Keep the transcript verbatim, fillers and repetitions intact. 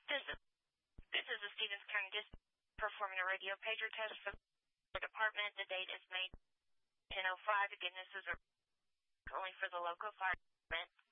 This is, this is the Stevens County District performing a radio pager test for the department. The date is May ten oh five. Again, this is a, only for the local fire department.